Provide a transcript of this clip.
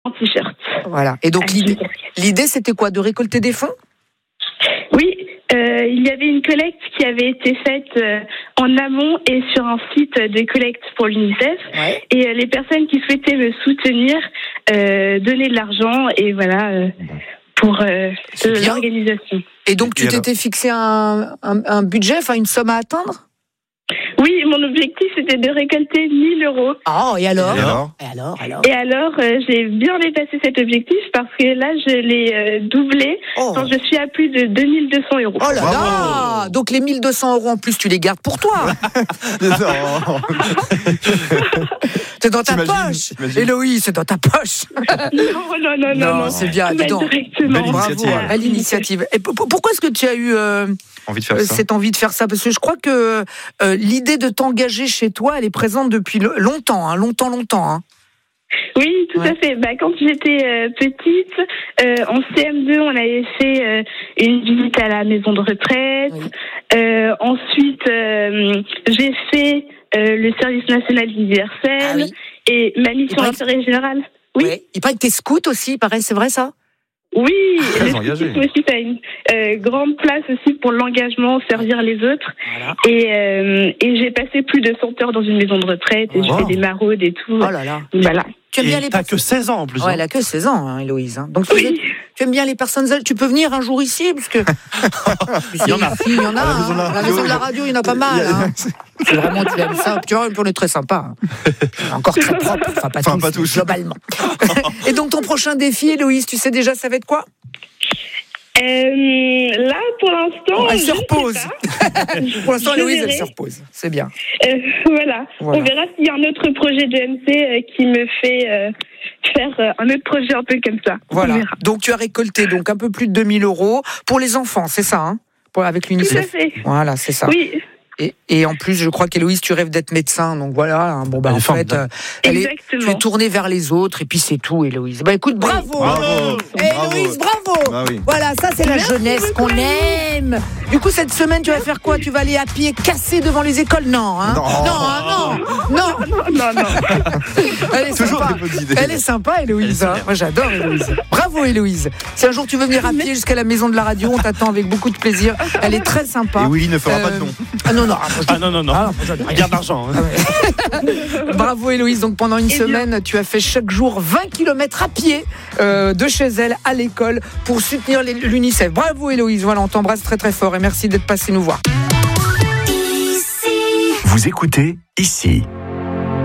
en t-shirt. Voilà. Et donc l'idée c'était quoi, de récolter des fonds? Oui, il y avait une collecte qui avait été faite en amont et sur un site de collecte pour l'UNICEF. Ouais. Et les personnes qui souhaitaient me soutenir donnaient de l'argent et voilà pour l'organisation. Et donc tu t'étais fixé un budget, enfin une somme à atteindre? Oui, mon objectif c'était de récolter 1 000 euros. Oh, et alors? Et alors, j'ai bien dépassé cet objectif parce que là, je l'ai doublé. Oh. Quand je suis à plus de 2 200 euros. Oh là là! Donc les 1 200 euros en plus, tu les gardes pour toi. C'est dans ta poche. Héloïse, c'est dans ta poche. Non, c'est bien. Belle Bravo, belle initiative. Et pourquoi est-ce que tu as eu cette envie de faire ça? Parce que je crois que l'idée de t'engager chez toi, elle est présente depuis longtemps, hein, longtemps. Hein. Oui, tout à fait. Quand j'étais petite, en CM2, on avait fait une visite à la maison de retraite. Oui. Ensuite, j'ai fait le service national universel et ma mission d'intérêt général. Oui. Ouais. Il paraît que t'es scout aussi, c'est vrai ça? Oui, le scoutisme aussi, ça a une grande place aussi pour l'engagement, servir les autres. Voilà. Et j'ai passé plus de 100 heures dans une maison de retraite et je fais des maraudes et tout. Oh là là. Voilà. Tu aimes bien t'as que 16 ans en plus. Ouais, elle a que 16 ans, hein, Héloïse. Hein. Donc tu aimes bien les personnes âgées. Tu peux venir un jour ici, parce que il y en a. À la maison de la radio, il y en a pas mal. Hein. C'est vraiment, tu aimes ça. Tu vois, on est très sympa. Hein. Encore très propre. Enfin, pas tous, globalement. Et donc ton prochain défi, Héloïse, tu sais déjà ça va être quoi? Là, pour l'instant, elle se repose. Pour l'instant, Héloïse, elle se repose. C'est bien. Voilà. On verra s'il y a un autre projet de MC qui me fait faire un autre projet un peu comme ça. Voilà. Donc, tu as récolté un peu plus de 2 000 euros pour les enfants, c'est ça, hein? Avec l'UNICEF. Tout à fait. Voilà, c'est ça. Oui. Et en plus, je crois qu'Héloïse, tu rêves d'être médecin, donc voilà. Hein, en fait, tu es tournée vers les autres, et puis c'est tout, Héloïse. Écoute, bravo. Héloïse, bravo. Oui. Voilà, ça c'est la jeunesse qu'on aime. Du coup, cette semaine, tu vas faire quoi? Tu vas aller à pied cassé devant les écoles? Non, hein? Non. Elle est sympa, Héloïse. Hein. Moi, j'adore Héloïse. Bravo, Héloïse. Si un jour tu veux venir à pied jusqu'à la maison de la radio, on t'attend avec beaucoup de plaisir. Elle est très sympa. Et Willy ne fera pas de nom. Non. Regarde l'argent. Hein. Bravo Héloïse, donc pendant une semaine, tu as fait chaque jour 20 km à pied de chez elle à l'école pour soutenir l'UNICEF. Bravo Héloïse, voilà, on t'embrasse très très fort et merci d'être passé nous voir. Vous écoutez Ici.